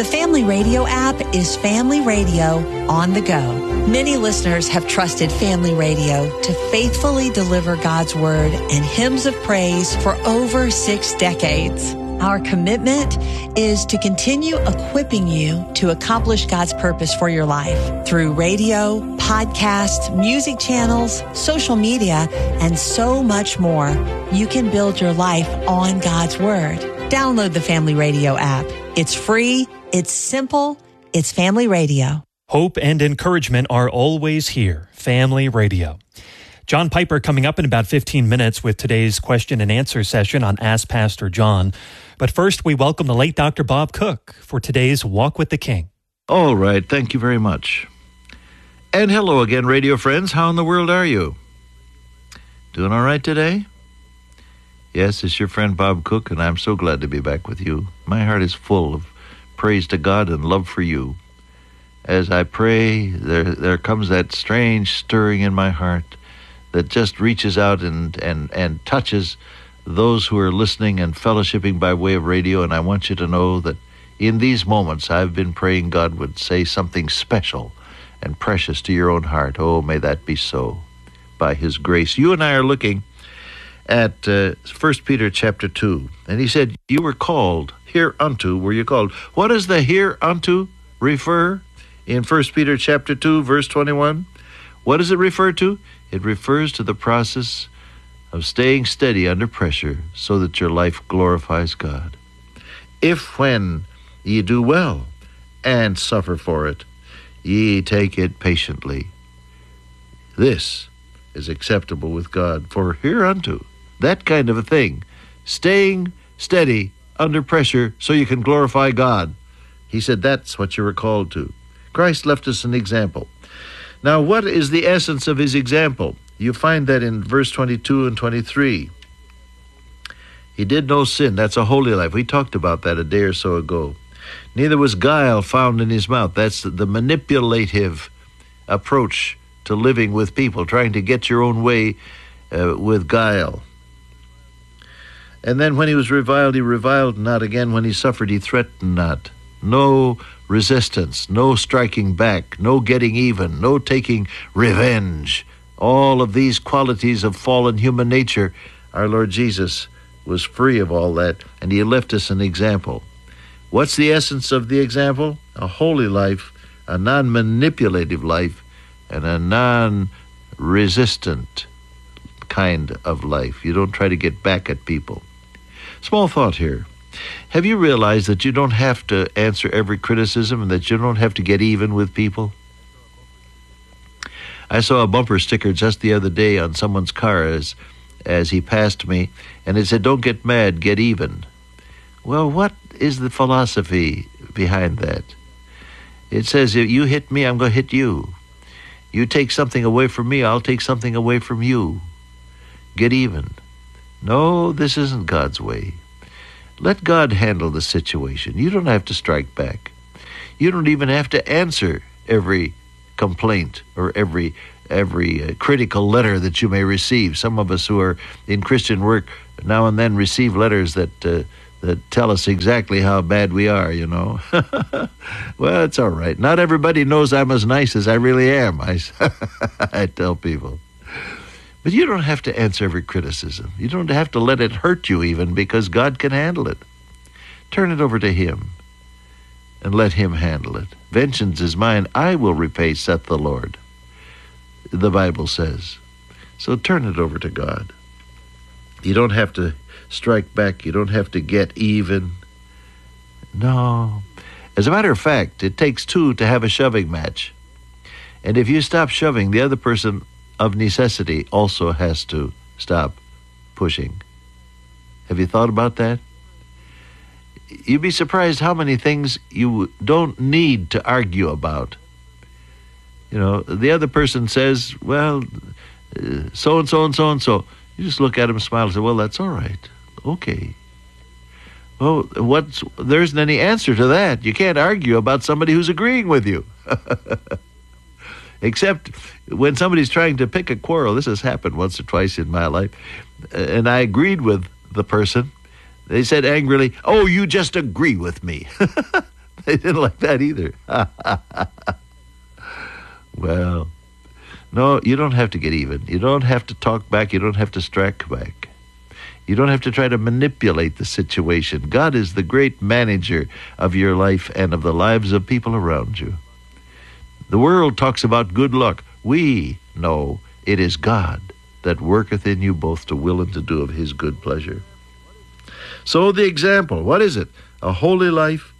The Family Radio app is Family Radio on the go. Many listeners have trusted Family Radio to faithfully deliver God's Word and hymns of praise for over 6 decades. Our commitment is to continue equipping you to accomplish God's purpose for your life through radio, podcasts, music channels, social media, and so much more. You can build your life on God's Word. Download the Family Radio app. It's free. It's simple. It's Family Radio. Hope and encouragement are always here. Family Radio. John Piper coming up in about 15 minutes with today's question and answer session on Ask Pastor John. But first, we welcome the late Dr. Bob Cook for today's Walk with the King. All right. Thank you very much. And hello again, radio friends. How in the world are you? Doing all right today? Yes, it's your friend Bob Cook, and I'm so glad to be back with you. My heart is full of praise to God and love for you. As I pray, there comes that strange stirring in my heart that just reaches out and touches those who are listening and fellowshipping by way of radio. And I want you to know that in these moments, I've been praying God would say something special and precious to your own heart. Oh, may that be so by His grace. You and I are looking at 1 Peter chapter 2. And he said, you were called, hereunto were you called. What does the hereunto refer in 1 Peter chapter 2, verse 21? What does it refer to? It refers to the process of staying steady under pressure so that your life glorifies God. If when ye do well and suffer for it, ye take it patiently, this is acceptable with God. For hereunto, that kind of a thing, staying steady under pressure so you can glorify God. He said that's what you were called to. Christ left us an example. Now, what is the essence of His example? You find that in verse 22 and 23. He did no sin. That's a holy life. We talked about that a day or so ago. Neither was guile found in His mouth. That's the manipulative approach to living with people, trying to get your own way with guile. And then when He was reviled, He reviled not. Again, when He suffered, He threatened not. No resistance, no striking back, no getting even, no taking revenge. All of these qualities of fallen human nature, our Lord Jesus was free of all that, and He left us an example. What's the essence of the example? A holy life, a non-manipulative life, and a non-resistant kind of life. You don't try to get back at people. Small thought here. Have you realized that you don't have to answer every criticism and that you don't have to get even with people? I saw a bumper sticker just the other day on someone's car as he passed me, and it said, don't get mad, get even. Well, what is the philosophy behind that? It says, if you hit me, I'm going to hit you. You take something away from me, I'll take something away from you. Get even. No, this isn't God's way. Let God handle the situation. You don't have to strike back. You don't even have to answer every complaint or every critical letter that you may receive. Some of us who are in Christian work now and then receive letters that tell us exactly how bad we are, you know. Well, it's all right. Not everybody knows I'm as nice as I really am, I tell people. But you don't have to answer every criticism. You don't have to let it hurt you even, because God can handle it. Turn it over to Him and let Him handle it. Vengeance is mine, I will repay, saith the Lord, the Bible says. So turn it over to God. You don't have to strike back. You don't have to get even. No. As a matter of fact, it takes two to have a shoving match. And if you stop shoving, the other person of necessity also has to stop pushing. Have you thought about that? You'd be surprised how many things you don't need to argue about. You know, the other person says, well, so-and-so and so-and-so. You just look at him, smile, and say, well, that's all right. Okay. Well, there isn't any answer to that. You can't argue about somebody who's agreeing with you. Except when somebody's trying to pick a quarrel. This has happened once or twice in my life. And I agreed with the person. They said angrily, oh, you just agree with me. They didn't like that either. Well, no, you don't have to get even. You don't have to talk back. You don't have to strike back. You don't have to try to manipulate the situation. God is the great manager of your life and of the lives of people around you. The world talks about good luck. We know it is God that worketh in you both to will and to do of his good pleasure. So the example, what is it? A holy life,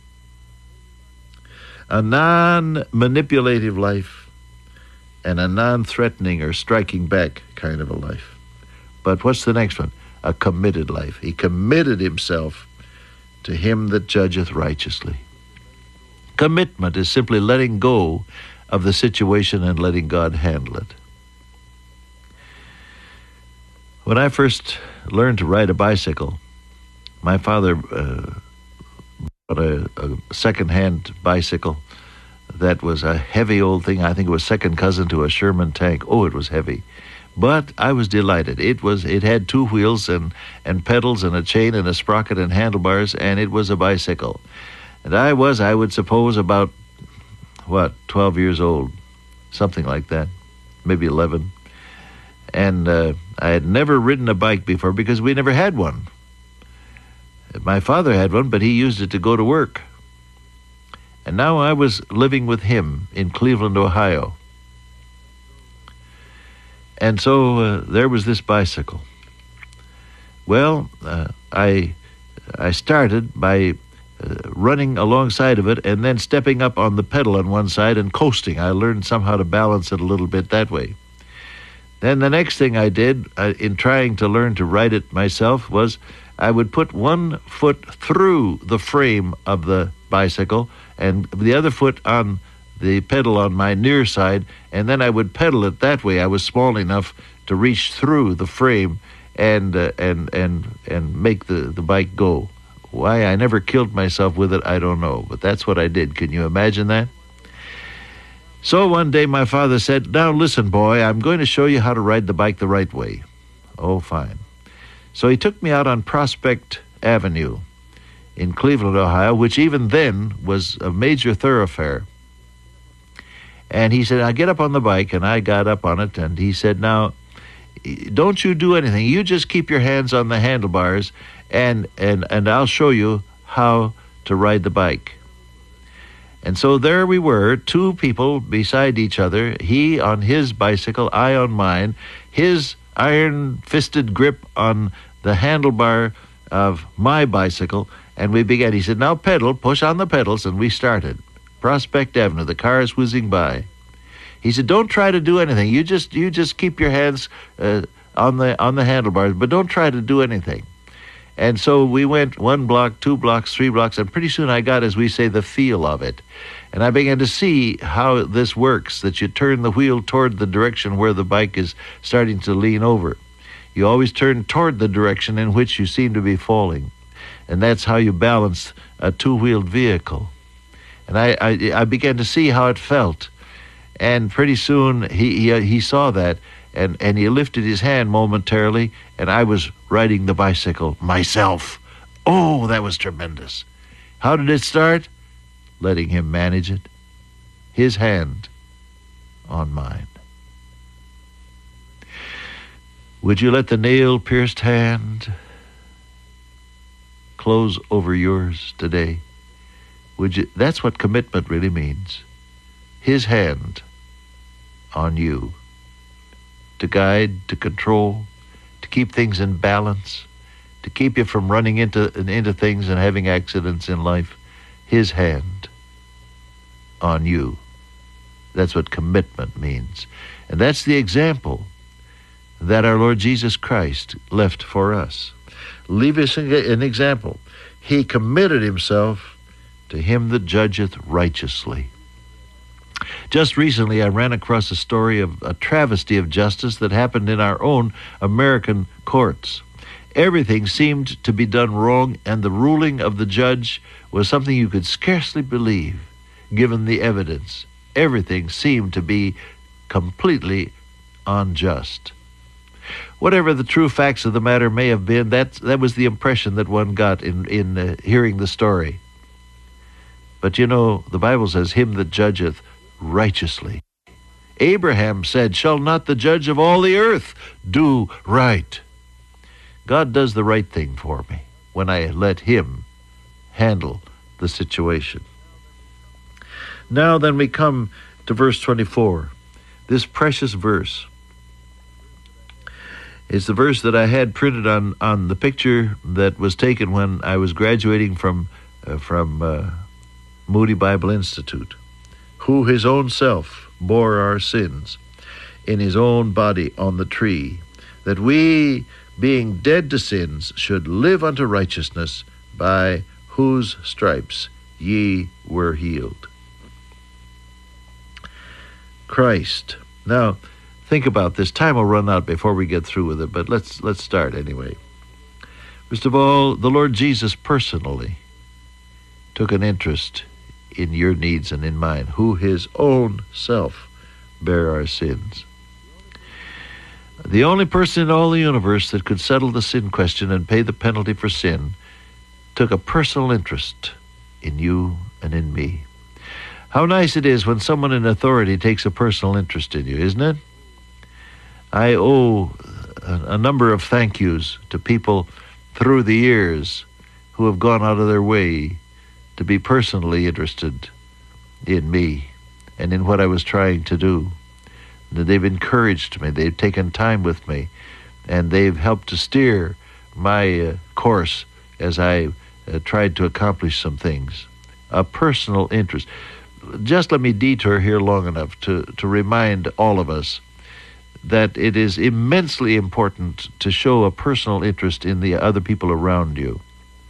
a non-manipulative life, and a non-threatening or striking back kind of a life. But what's the next one? A committed life. He committed himself to him that judgeth righteously. Commitment is simply letting go of the situation and letting God handle it. When I first learned to ride a bicycle, my father bought a second-hand bicycle that was a heavy old thing. I think it was second cousin to a Sherman tank. Oh, it was heavy. But I was delighted. It had two wheels and pedals and a chain and a sprocket and handlebars, and it was a bicycle. And I would suppose, about, 12 years old, something like that, maybe 11. And I had never ridden a bike before because we never had one. My father had one, but he used it to go to work. And now I was living with him in Cleveland, Ohio. And so there was this bicycle. Well, I started by running alongside of it and then stepping up on the pedal on one side and coasting. I learned somehow to balance it a little bit that way. Then the next thing I did in trying to learn to ride it myself was I would put one foot through the frame of the bicycle and the other foot on the pedal on my near side, and then I would pedal it that way. I was small enough to reach through the frame and make the bike go. Why I never killed myself with it, I don't know, but that's what I did. Can you imagine that? So one day my father said, "Now listen, boy, I'm going to show you how to ride the bike the right way." Oh, fine. So he took me out on Prospect Avenue in Cleveland, Ohio, which even then was a major thoroughfare. And he said, "Now get up on the bike," and I got up on it, and he said, "Now, don't you do anything. You just keep your hands on the handlebars, and I'll show you how to ride the bike." And so there we were, two people beside each other, he on his bicycle, I on mine, his iron-fisted grip on the handlebar of my bicycle, and we began. He said, "Now pedal, push on the pedals," and we started. Prospect Avenue, the cars whizzing by. He said, "Don't try to do anything. You just keep your hands on the handlebars, but don't try to do anything." And so we went 1 block, 2 blocks, 3 blocks, and pretty soon I got, as we say, the feel of it. And I began to see how this works, that you turn the wheel toward the direction where the bike is starting to lean over. You always turn toward the direction in which you seem to be falling. And that's how you balance a two-wheeled vehicle. And I began to see how it felt. And pretty soon he saw that. And he lifted his hand momentarily, and I was riding the bicycle myself. Oh, that was tremendous. How did it start? Letting him manage it. His hand on mine. Would you let the nail-pierced hand close over yours today? Would you? That's what commitment really means. His hand on you. To guide, to control, to keep things in balance, to keep you from running into things and having accidents in life. His hand on you. That's what commitment means. And that's the example that our Lord Jesus Christ left for us. Leave us an example. He committed himself to him that judgeth righteously. Just recently, I ran across a story of a travesty of justice that happened in our own American courts. Everything seemed to be done wrong, and the ruling of the judge was something you could scarcely believe, given the evidence. Everything seemed to be completely unjust. Whatever the true facts of the matter may have been, that was the impression that one got in hearing the story. But you know, the Bible says, him that judgeth righteously. Abraham said, shall not the judge of all the earth do right? God does the right thing for me when I let him handle the situation. Now then we come to verse 24. This precious verse is the verse that I had printed on the picture that was taken when I was graduating from Moody Bible Institute. Who his own self bore our sins in his own body on the tree, that we, being dead to sins, should live unto righteousness, by whose stripes ye were healed. Christ. Now, think about this. Time will run out before we get through with it, but let's start anyway. First of all, the Lord Jesus personally took an interest in your needs and in mine, who his own self bare our sins. The only person in all the universe that could settle the sin question and pay the penalty for sin took a personal interest in you and in me. How nice it is when someone in authority takes a personal interest in you, isn't it? I owe a number of thank yous to people through the years who have gone out of their way to be personally interested in me and in what I was trying to do. They've encouraged me, they've taken time with me, and they've helped to steer my course as I tried to accomplish some things. A personal interest. Just let me detour here long enough to remind all of us that it is immensely important to show a personal interest in the other people around you.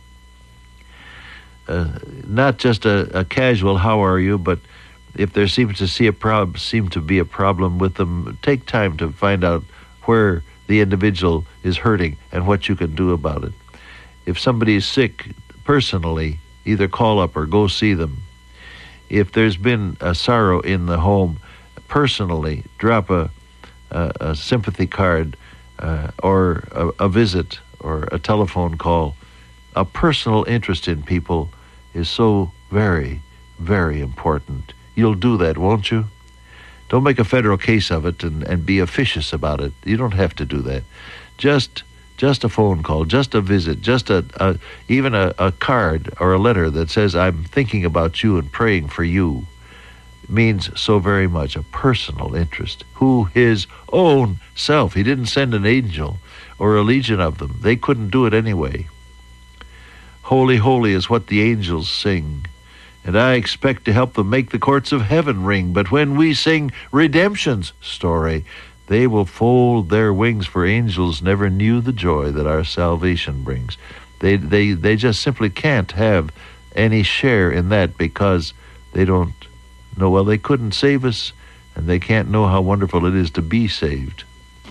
Not just a casual "how are you," but if there seems to be a problem with them, take time to find out where the individual is hurting and what you can do about it. If somebody is sick, personally, either call up or go see them. If there's been a sorrow in the home, personally, drop a sympathy card or a visit or a telephone call. A personal interest in people is so very, very important. You'll do that, won't you? Don't make a federal case of it and be officious about it. You don't have to do that. Just a phone call, just a visit, just even a card or a letter that says, I'm thinking about you and praying for you, means so very much. A personal interest. Who his own self. He didn't send an angel or a legion of them. They couldn't do it anyway. Holy, holy is what the angels sing, and I expect to help them make the courts of heaven ring. But when we sing redemption's story, they will fold their wings, for angels never knew the joy that our salvation brings. They just simply can't have any share in that because they don't know, well, they couldn't save us, and they can't know how wonderful it is to be saved.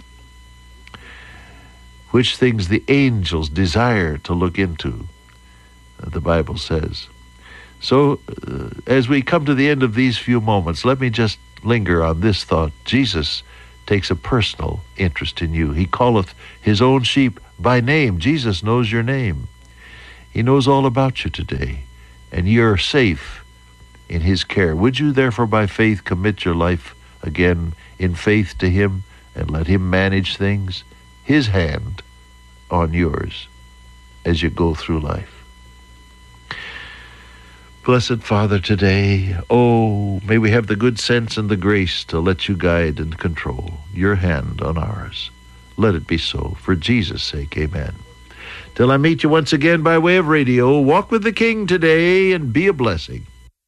Which things the angels desire to look into, the Bible says. So, as we come to the end of these few moments, let me just linger on this thought. Jesus takes a personal interest in you. He calleth his own sheep by name. Jesus knows your name. He knows all about you today, and you're safe in his care. Would you therefore by faith commit your life again in faith to him and let him manage things, his hand on yours as you go through life? Blessed Father, today, oh, may we have the good sense and the grace to let you guide and control your hand on ours. Let it be so, for Jesus' sake, amen. Till I meet you once again by way of radio, walk with the King today and be a blessing.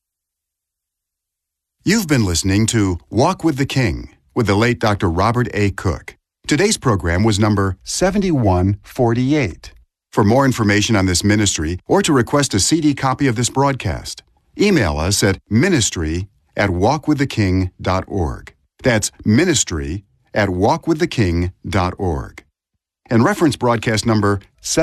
You've been listening to Walk with the King with the late Dr. Robert A. Cook. Today's program was number 7148. For more information on this ministry or to request a CD copy of this broadcast, email us at ministry@walkwiththeking.org. That's ministry@walkwiththeking.org. And reference broadcast number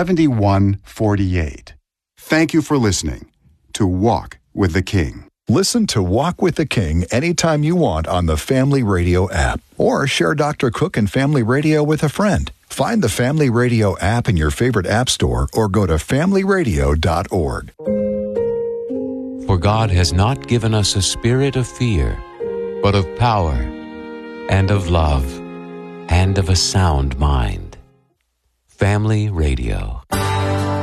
7148. Thank you for listening to Walk with the King. Listen to Walk with the King anytime you want on the Family Radio app, or share Dr. Cook and Family Radio with a friend. Find the Family Radio app in your favorite app store or go to familyradio.org. For God has not given us a spirit of fear, but of power, and of love, and of a sound mind. Family Radio.